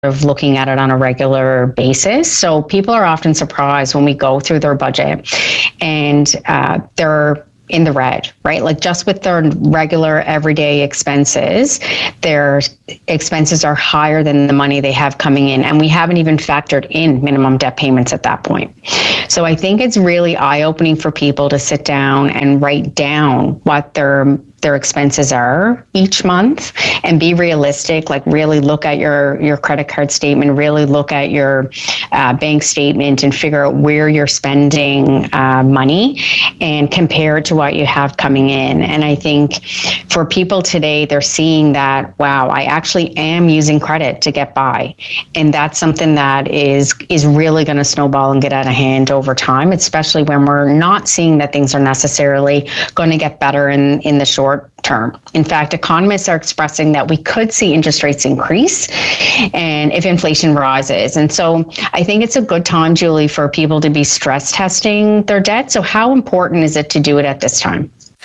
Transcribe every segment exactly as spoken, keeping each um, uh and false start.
of looking at it on a regular basis. So people are often surprised when we go through their budget and uh, they're in the red, right? Like just with their regular everyday expenses, their expenses are higher than the money they have coming in. And we haven't even factored in minimum debt payments at that point. So I think it's really eye-opening for people to sit down and write down what their their expenses are each month and be realistic, like really look at your, your credit card statement, really look at your uh, bank statement and figure out where you're spending uh, money and compare it to what you have coming in. And I think for people today, they're seeing that, wow, I actually am using credit to get by. And that's something that is, is really going to snowball and get out of hand over time, especially when we're not seeing that things are necessarily going to get better in, in the short term. In fact, economists are expressing that we could see interest rates increase and if inflation rises. And so I think it's a good time, Julie, for people to be stress testing their debt. So how important is it to do it at this time?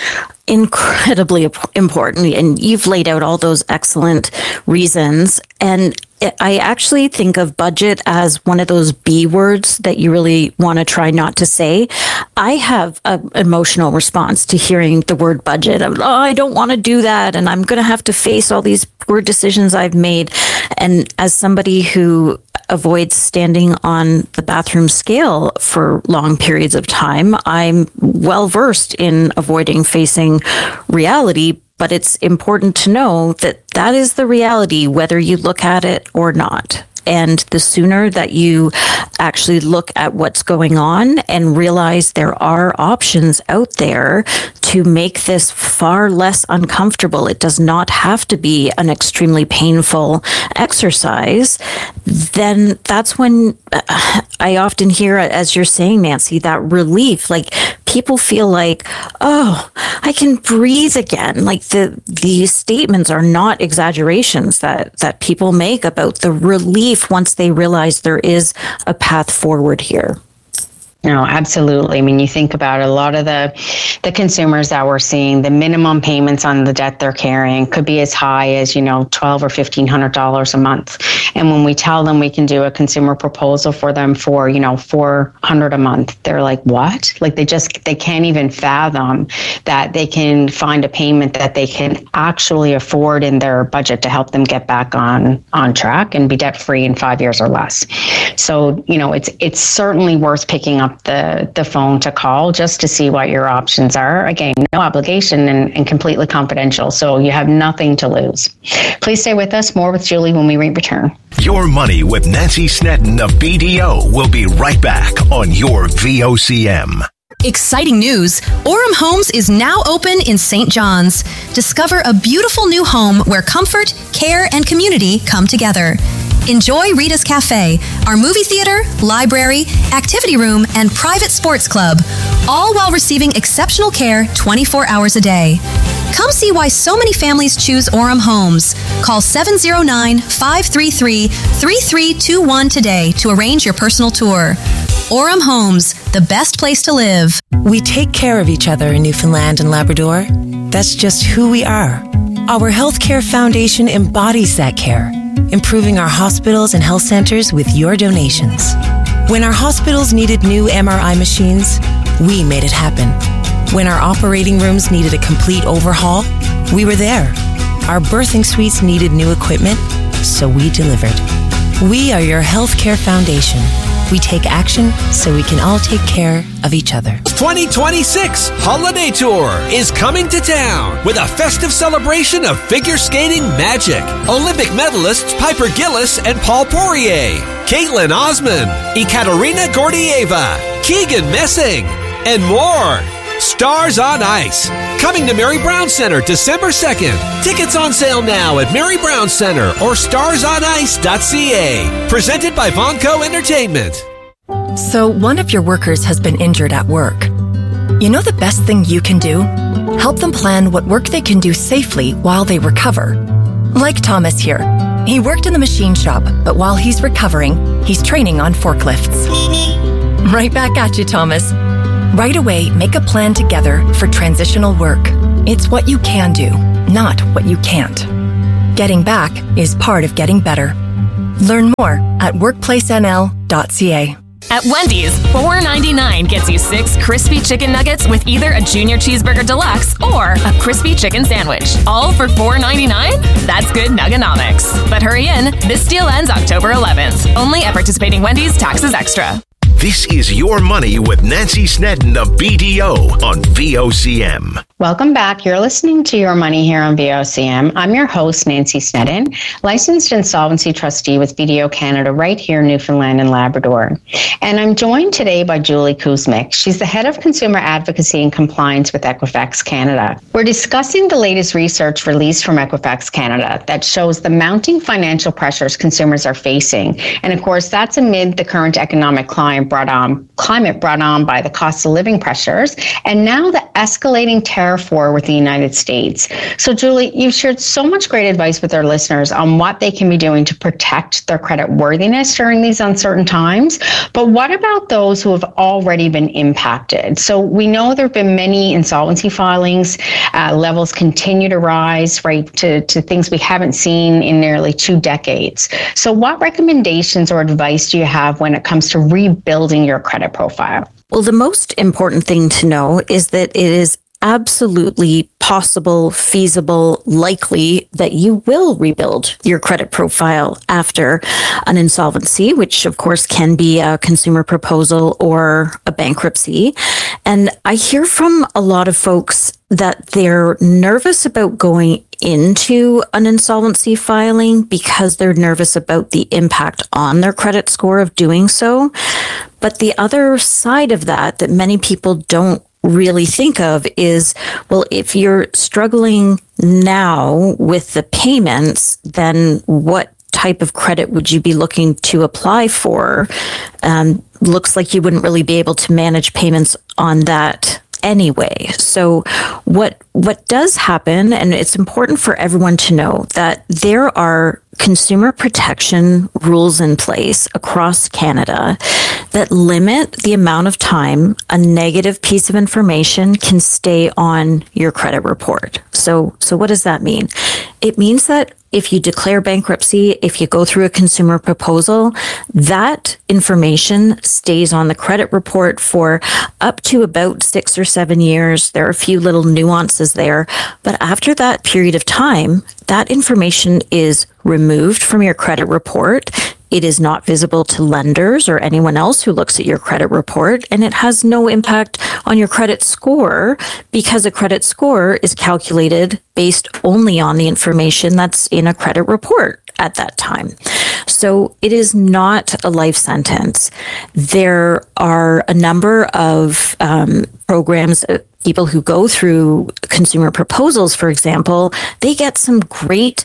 Incredibly important. And you've laid out all those excellent reasons. And I actually think of budget as one of those B words that you really want to try not to say. I have an emotional response to hearing the word budget. I'm, oh, I don't want to do that. And I'm going to have to face all these poor decisions I've made. And as somebody who avoids standing on the bathroom scale for long periods of time, I'm well versed in avoiding facing reality. But it's important to know that that is the reality, whether you look at it or not. And the sooner that you actually look at what's going on and realize there are options out there to make this far less uncomfortable, it does not have to be an extremely painful exercise, then that's when uh, I often hear, as you're saying, Nancy, that relief. Like people feel like, oh, I can breathe again. Like the these statements are not exaggerations that, that people make about the relief once they realize there is a path forward here. No, absolutely. I mean, you think about it, a lot of the the consumers that we're seeing, the minimum payments on the debt they're carrying could be as high as, you know, twelve or fifteen hundred dollars a month. And when we tell them we can do a consumer proposal for them for, you know, four hundred a month, they're like, what? Like they just, they can't even fathom that they can find a payment that they can actually afford in their budget to help them get back on, on track and be debt free in five years or less. So, you know, it's, it's certainly worth picking up the, the phone to call just to see what your options are. Again, no obligation and, and completely confidential. So you have nothing to lose. Please stay with us. More with Julie when we return. Your Money with Nancy Snedden of B D O will be right back on your V O C M. Exciting news! Orem Homes is now open in Saint John's. Discover a beautiful new home where comfort, care, and community come together. Enjoy Rita's Cafe, our movie theater, library, activity room, and private sports club, all while receiving exceptional care twenty-four hours a day. Come see why so many families choose Orem Homes. Call seven oh nine, five three three, three three two one today to arrange your personal tour. Orem Homes, the best place to live. We take care of each other in Newfoundland and Labrador. That's just who we are. Our Healthcare Foundation embodies that care, improving our hospitals and health centers with your donations. When our hospitals needed new M R I machines, we made it happen. When our operating rooms needed a complete overhaul, we were there. Our birthing suites needed new equipment, so we delivered. We are your Healthcare Foundation. We take action so we can all take care of each other. twenty twenty-six Holiday Tour is coming to town with a festive celebration of figure skating magic. Olympic medalists Piper Gillis and Paul Poirier, Caitlin Osman, Ekaterina Gordieva, Keegan Messing, and more. Stars on Ice, coming to Mary Brown Center December second. Tickets on sale now at Mary Brown Center or stars on ice dot c a. Presented by Vonco Entertainment. So one of your workers has been injured at work. You know the best thing you can do? Help them plan what work they can do safely while they recover. Like Thomas here. He worked in the machine shop, but while he's recovering, he's training on forklifts. Right back at you, Thomas. Right away, make a plan together for transitional work. It's what you can do, not what you can't. Getting back is part of getting better. Learn more at workplace n l dot c a. At Wendy's, four ninety-nine gets you six crispy chicken nuggets with either a Junior Cheeseburger Deluxe or a crispy chicken sandwich. All for four ninety-nine? That's good nuggonomics. But hurry in, this deal ends October eleventh. Only at participating Wendy's, taxes extra. This is Your Money with Nancy Snedden of B D O on V O C M. Welcome back. You're listening to Your Money here on V O C M. I'm your host, Nancy Snedden, licensed insolvency trustee with B D O Canada right here in Newfoundland and Labrador. And I'm joined today by Julie Kuzmic. She's the head of consumer advocacy and compliance with Equifax Canada. We're discussing the latest research released from Equifax Canada that shows the mounting financial pressures consumers are facing. And of course, that's amid the current economic climate brought on climate brought on by the cost of living pressures and now the escalating tariff war with the United States. So Julie, you've shared so much great advice with our listeners on what they can be doing to protect their credit worthiness during these uncertain times. But what about those who have already been impacted? So we know there have been many insolvency filings. Uh, levels continue to rise, right, to, to things we haven't seen in nearly two decades. So what recommendations or advice do you have when it comes to rebuilding your credit profile? Well, the most important thing to know is that it is absolutely possible, feasible, likely that you will rebuild your credit profile after an insolvency, which of course can be a consumer proposal or a bankruptcy. And I hear from a lot of folks that they're nervous about going into an insolvency filing because they're nervous about the impact on their credit score of doing so. But the other side of that, that many people don't really think of is, well, if you're struggling now with the payments, then what type of credit would you be looking to apply for? Um, looks like you wouldn't really be able to manage payments on that anyway. So what what does happen, and it's important for everyone to know that there are consumer protection rules in place across Canada that limit the amount of time a negative piece of information can stay on your credit report. So, so what does that mean? It means that if you declare bankruptcy, if you go through a consumer proposal, that information stays on the credit report for up to about six or seven years. There are a few little nuances there, but after that period of time, that information is removed from your credit report. It is not visible to lenders or anyone else who looks at your credit report, and it has no impact on your credit score because a credit score is calculated based only on the information that's in a credit report at that time. So it is not a life sentence. There are a number of um, programs, uh, people who go through consumer proposals, for example, they get some great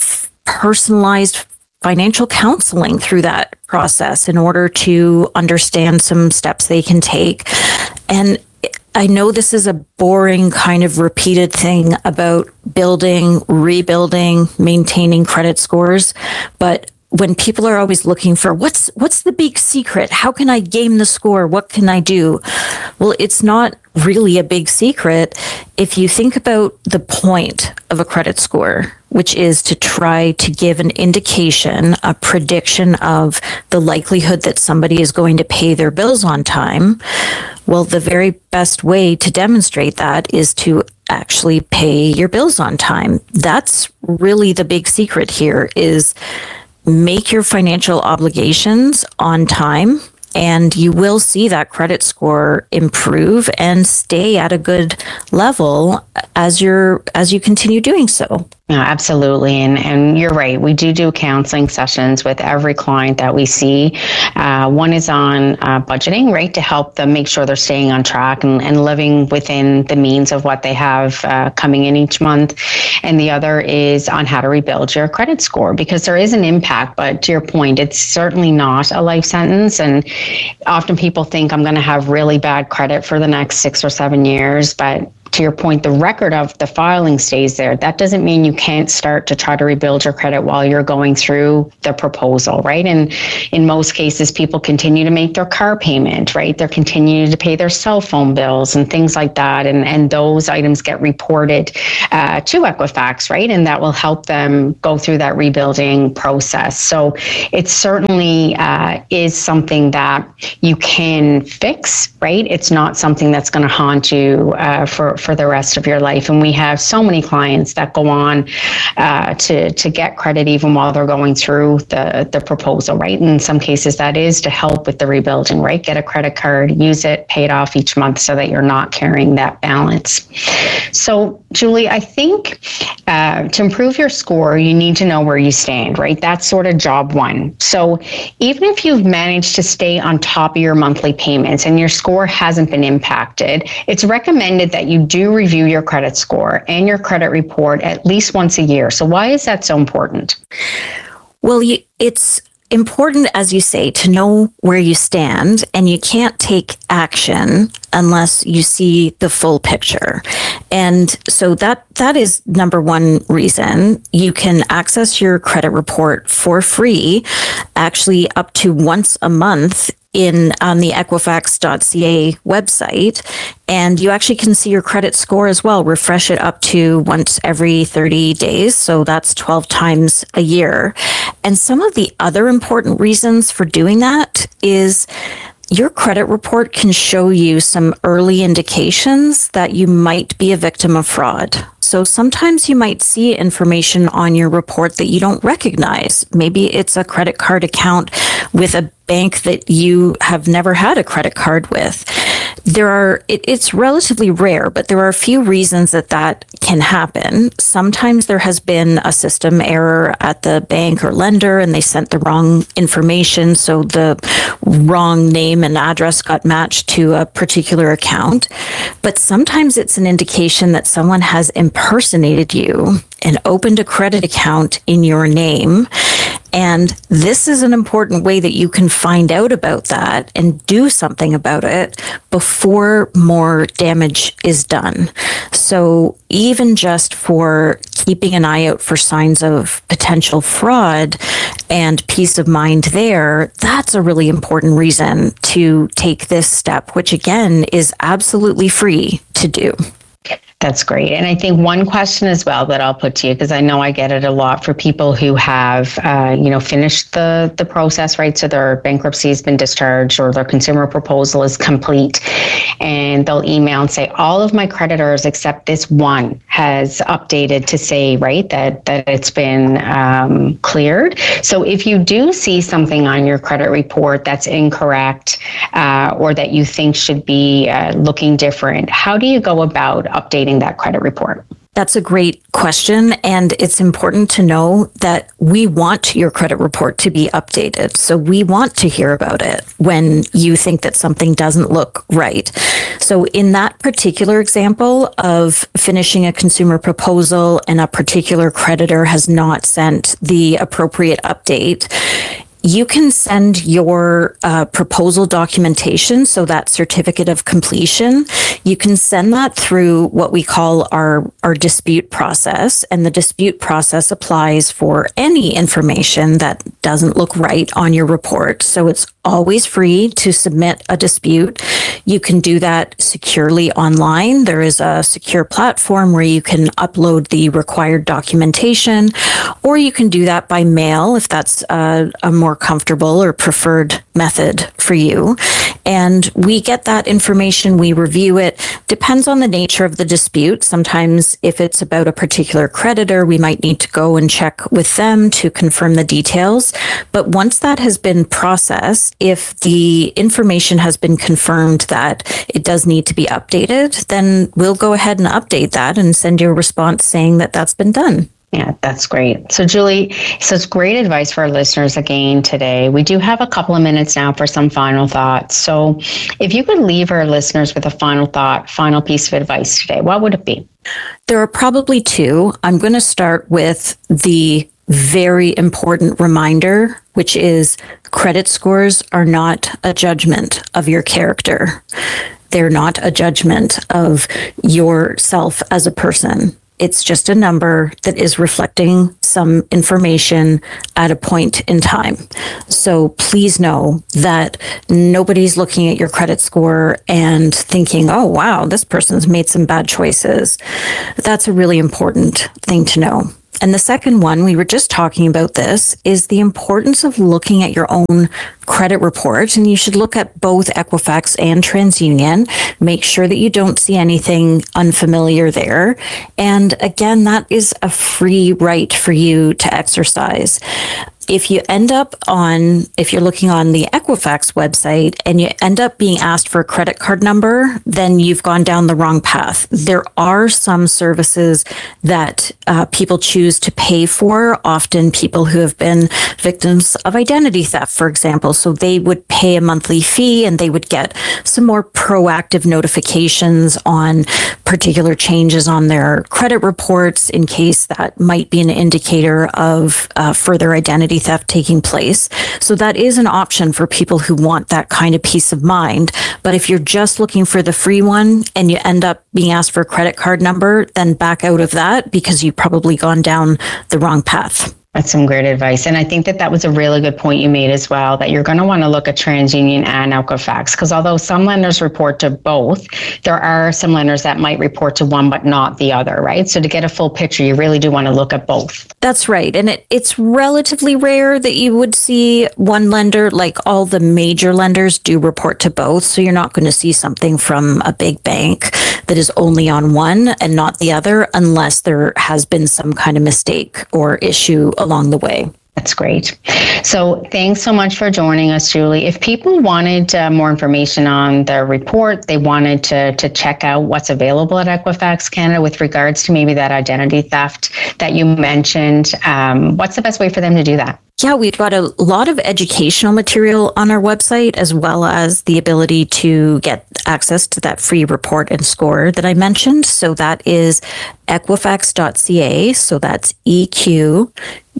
personalized financial counseling through that process in order to understand some steps they can take. And I know this is a boring kind of repeated thing about building, rebuilding, maintaining credit scores, but when people are always looking for what's what's the big secret? How can I game the score? What can I do? Well, it's not really a big secret if you think about the point of a credit score, which is to try to give an indication, a prediction of the likelihood that somebody is going to pay their bills on time. Well, the very best way to demonstrate that is to actually pay your bills on time. That's really the big secret here, is make your financial obligations on time, and you will see that credit score improve and stay at a good level as you're as you continue doing so. Yeah, absolutely. And and you're right. We do do counseling sessions with every client that we see. Uh, one is on uh, budgeting, right, to help them make sure they're staying on track and, and living within the means of what they have uh, coming in each month. And the other is on how to rebuild your credit score, because there is an impact. But to your point, it's certainly not a life sentence. And often people think I'm going to have really bad credit for the next six or seven years. But to your point, the record of the filing stays there. That doesn't mean you can't start to try to rebuild your credit while you're going through the proposal, right? And in most cases, people continue to make their car payment, right? They're continuing to pay their cell phone bills and things like that. And, and those items get reported uh, to Equifax, right? And that will help them go through that rebuilding process. So it certainly uh, is something that you can fix, right? It's not something that's going to haunt you uh, for for the rest of your life. And we have so many clients that go on uh, to, to get credit even while they're going through the, the proposal, right? And in some cases that is to help with the rebuilding, right? Get a credit card, use it, pay it off each month so that you're not carrying that balance. So Julie, I think uh, to improve your score, you need to know where you stand, right? That's sort of job one. So even if you've managed to stay on top of your monthly payments and your score hasn't been impacted, it's recommended that you do review your credit score and your credit report at least once a year. So why is that so important? Well, you, it's important, as you say, to know where you stand, and you can't take action unless you see the full picture. And so that that is number one reason. You can access your credit report for free, actually up to once a month in on the Equifax dot C A website, and you actually can see your credit score as well. Refresh it up to once every thirty days, so that's twelve times a year. And some of the other important reasons for doing that is your credit report can show you some early indications that you might be a victim of fraud. So sometimes you might see information on your report that you don't recognize. Maybe it's a credit card account with a bank that you have never had a credit card with. There are, it, it's relatively rare, but there are a few reasons that that can happen. Sometimes there has been a system error at the bank or lender and they sent the wrong information, so the wrong name and address got matched to a particular account. But sometimes it's an indication that someone has impersonated you and opened a credit account in your name. And this is an important way that you can find out about that and do something about it before more damage is done. So even just for keeping an eye out for signs of potential fraud and peace of mind there, that's a really important reason to take this step, which again is absolutely free to do. That's great. And I think one question as well that I'll put to you, because I know I get it a lot for people who have, uh, you know, finished the, the process, right? So their bankruptcy has been discharged or their consumer proposal is complete. And they'll email and say, all of my creditors except this one has updated to say, right, that, that it's been um, cleared. So if you do see something on your credit report that's incorrect uh, or that you think should be uh, looking different, how do you go about updating that credit report? That's a great question. And it's important to know that we want your credit report to be updated. So we want to hear about it when you think that something doesn't look right. So in that particular example of finishing a consumer proposal and a particular creditor has not sent the appropriate update, you can send your uh, proposal documentation, so that certificate of completion, you can send that through what we call our, our dispute process. And the dispute process applies for any information that doesn't look right on your report. So it's always free to submit a dispute. You can do that securely online. There is a secure platform where you can upload the required documentation, or you can do that by mail if that's a, a more comfortable or preferred method for you. And we get that information, we review it. Depends on the nature of the dispute. Sometimes if it's about a particular creditor, we might need to go and check with them to confirm the details. But once that has been processed, if the information has been confirmed that it does need to be updated, then we'll go ahead and update that and send you a response saying that that's been done. Yeah, that's great. So Julie, such great advice for our listeners again today. We do have a couple of minutes now for some final thoughts. So if you could leave our listeners with a final thought, final piece of advice today, what would it be? There are probably two. I'm going to start with the very important reminder, which is credit scores are not a judgment of your character. They're not a judgment of yourself as a person. It's just a number that is reflecting some information at a point in time. So please know that nobody's looking at your credit score and thinking, oh, wow, this person's made some bad choices. That's a really important thing to know. And the second one, we were just talking about this, is the importance of looking at your own credit report. And you should look at both Equifax and TransUnion. Make sure that you don't see anything unfamiliar there. And again, that is a free right for you to exercise. If you end up on, if you're looking on the Equifax website and you end up being asked for a credit card number, then you've gone down the wrong path. There are some services that uh, people choose to pay for, often people who have been victims of identity theft, for example. So they would pay a monthly fee and they would get some more proactive notifications on particular changes on their credit reports in case that might be an indicator of uh, further identity theft taking place. So that is an option for people who want that kind of peace of mind. But if you're just looking for the free one and you end up being asked for a credit card number, then back out of that because you've probably gone down the wrong path. That's some great advice. And I think that that was a really good point you made as well, that you're going to want to look at TransUnion and Equifax, because although some lenders report to both, there are some lenders that might report to one but not the other, right? So to get a full picture, you really do want to look at both. That's right. And it, it's relatively rare that you would see one lender, like all the major lenders do report to both. So you're not going to see something from a big bank that is only on one and not the other, unless there has been some kind of mistake or issue along the way. That's great. So thanks so much for joining us, Julie. If people wanted uh, more information on the report, they wanted to to check out what's available at Equifax Canada with regards to maybe that identity theft that you mentioned, um, what's the best way for them to do that? Yeah, we've got a lot of educational material on our website, as well as the ability to get access to that free report and score that I mentioned. So that is equifax dot c a. So that's E Q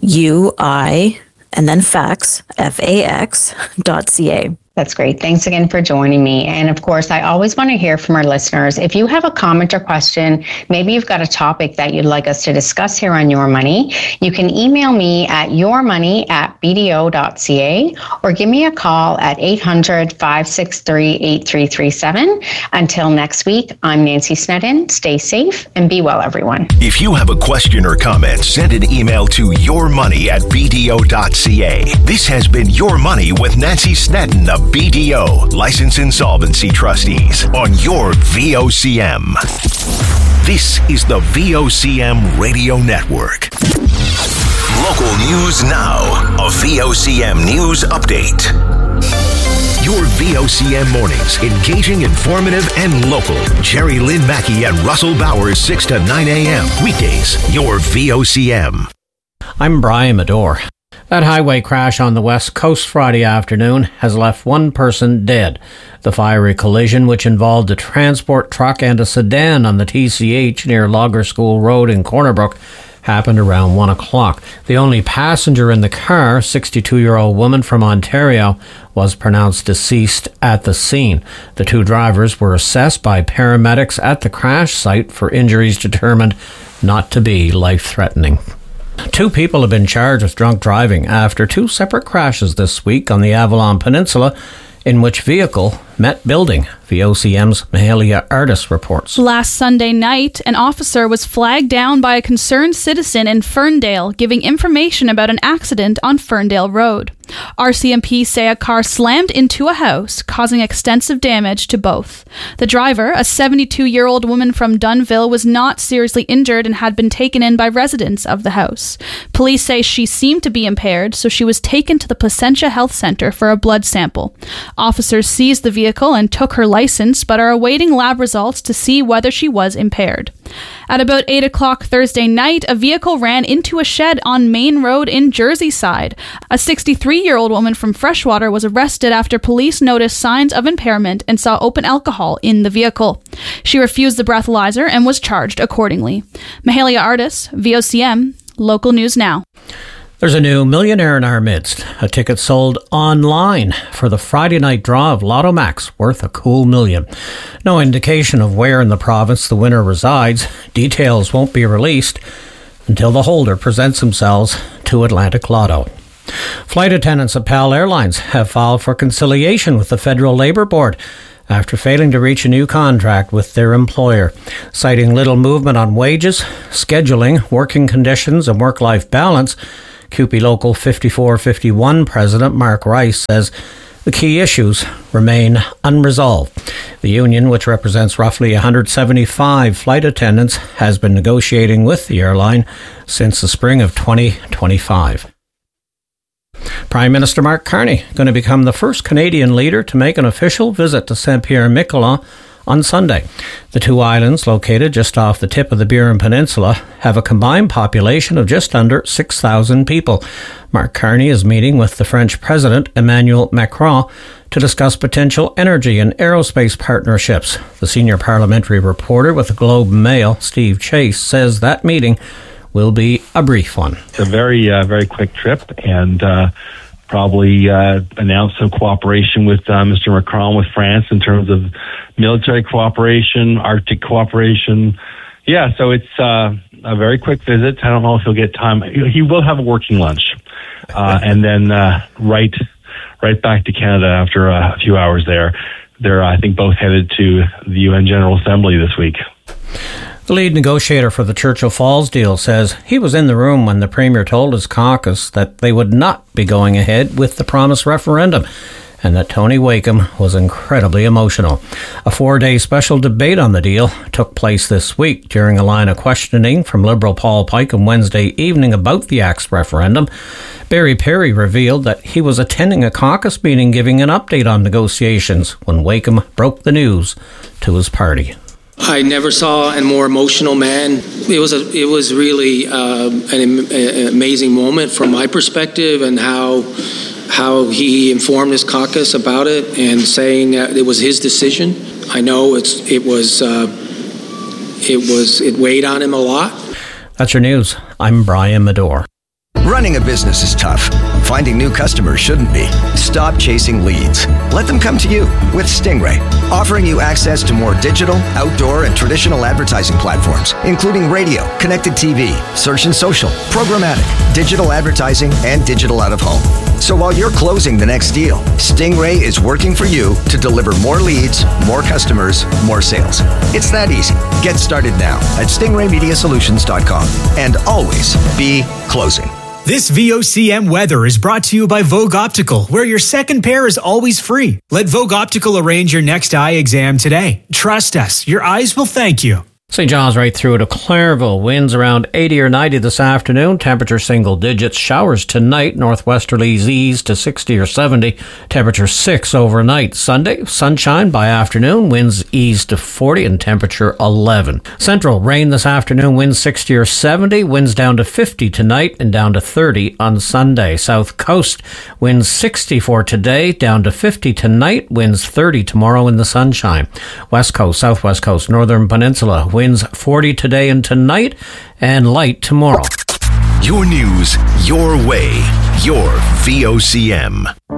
U I and then fax, F A X dot C A. That's great. Thanks again for joining me. And of course, I always want to hear from our listeners. If you have a comment or question, maybe you've got a topic that you'd like us to discuss here on Your Money, you can email me at yourmoney at b d o dot c a or give me a call at eight hundred, five six three, eight three three seven. Until next week, I'm Nancy Snedden. Stay safe and be well, everyone. If you have a question or comment, send an email to yourmoney at b d o dot c a. This has been Your Money with Nancy Snedden of B D O, Licensed Insolvency Trustees, on your V O C M. This is the V O C M Radio Network. Local news now. A V O C M news update. Your V O C M mornings, engaging, informative, and local. Jerry Lynn Mackey and Russell Bowers, six to nine a.m. Weekdays, your V O C M. I'm Brian Medore. That highway crash on the West Coast Friday afternoon has left one person dead. The fiery collision, which involved a transport truck and a sedan on the T C H near Logger School Road in Corner Brook, happened around one o'clock. The only passenger in the car, sixty-two-year-old woman from Ontario, was pronounced deceased at the scene. The two drivers were assessed by paramedics at the crash site for injuries determined not to be life-threatening. Two people have been charged with drunk driving after two separate crashes this week on the Avalon Peninsula, in which vehicle met building. V O C M's Mahalia Artis reports. Last Sunday night, an officer was flagged down by a concerned citizen in Ferndale, giving information about an accident on Ferndale Road. R C M P say a car slammed into a house, causing extensive damage to both. The driver, a seventy-two-year-old woman from Dunnville, was not seriously injured and had been taken in by residents of the house. Police say she seemed to be impaired, so she was taken to the Placentia Health Center for a blood sample. Officers seized the vehicle and took her license, but are awaiting lab results to see whether she was impaired. At about eight o'clock Thursday night, a vehicle ran into a shed on Main Road in Jerseyside. A sixty-three-year-old woman from Freshwater was arrested after police noticed signs of impairment and saw open alcohol in the vehicle. She refused the breathalyzer and was charged accordingly. Mahalia Artis, V O C M, Local News Now. There's a new millionaire in our midst. A ticket sold online for the Friday night draw of Lotto Max, worth a cool million. No indication of where in the province the winner resides. Details won't be released until the holder presents themselves to Atlantic Lotto. Flight attendants at PAL Airlines have filed for conciliation with the Federal Labour Board after failing to reach a new contract with their employer. Citing little movement on wages, scheduling, working conditions and work-life balance, C U P E Local fifty-four fifty-one President Mark Rice says the key issues remain unresolved. The union, which represents roughly one hundred seventy-five flight attendants, has been negotiating with the airline since the spring of twenty twenty-five. Prime Minister Mark Carney going to become the first Canadian leader to make an official visit to Saint-Pierre-Miquelon on Sunday. The two islands, located just off the tip of the Burin Peninsula, have a combined population of just under six thousand people. Mark Carney is meeting with the French President Emmanuel Macron to discuss potential energy and aerospace partnerships. The senior parliamentary reporter with the Globe and Mail, Steve Chase, says that meeting will be a brief one. It's a very, uh, very quick trip, and uh, probably uh, announce some cooperation with uh, Mister Macron with France in terms of military cooperation, Arctic cooperation. Yeah, so it's uh, a very quick visit. I don't know if he'll get time. He will have a working lunch, uh, and then uh, right, right back to Canada after uh, a few hours there. They're, I think, both headed to the U N General Assembly this week. The lead negotiator for the Churchill Falls deal says he was in the room when the Premier told his caucus that they would not be going ahead with the promised referendum, and that Tony Wakeham was incredibly emotional. A four-day special debate on the deal took place this week during a line of questioning from Liberal Paul Pike on Wednesday evening about the Acts referendum. Barry Perry revealed that he was attending a caucus meeting giving an update on negotiations when Wakeham broke the news to his party. I never saw a more emotional man. It was a, it was really uh, an, an amazing moment from my perspective, and how how he informed his caucus about it and saying that it was his decision. I know it's it was uh, it was it weighed on him a lot. That's your news. I'm Brian Medore. Running a business is tough. Finding new customers shouldn't be. Stop chasing leads. Let them come to you with Stingray, offering you access to more digital, outdoor, and traditional advertising platforms, including radio, connected T V, search and social, programmatic, digital advertising, and digital out of home. So while you're closing the next deal, Stingray is working for you to deliver more leads, more customers, more sales. It's that easy. Get started now at stingray media solutions dot com, and always be closing. This V O C M weather is brought to you by Vogue Optical, where your second pair is always free. Let Vogue Optical arrange your next eye exam today. Trust us, your eyes will thank you. Saint John's right through to Clairville. Winds around eighty or ninety this afternoon. Temperature single digits. Showers tonight. Northwesterlies ease to sixty or seventy. Temperature six overnight. Sunday, sunshine by afternoon. Winds ease to forty and temperature eleven. Central, rain this afternoon. Winds sixty or seventy. Winds down to fifty tonight and down to thirty on Sunday. South Coast, winds sixty for today. Down to fifty tonight. Winds thirty tomorrow in the sunshine. West Coast, Southwest Coast, Northern Peninsula. Winds forty today and tonight, and light tomorrow. Your news, your way, your V O C M.